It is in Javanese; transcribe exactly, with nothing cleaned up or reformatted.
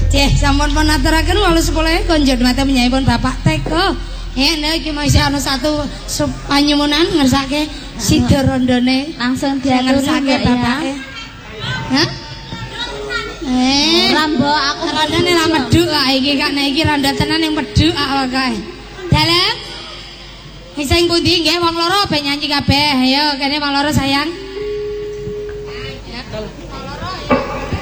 Cih, sampun pun aturaken walu sekolah konjot mate menyahipun Bapak Teko. Ya nek iki masih ana satu panyumunan ngersake sida rondone langsung diaturake bapake. Hah? Eh, rambo aku rondone ra medhuk kok iki kak nek iki rondo tenan yang medhuk kok kae. Dalem. Sing pundi nggih wong loro ben nyanyi kabeh. Ayo kene wong loro sayang.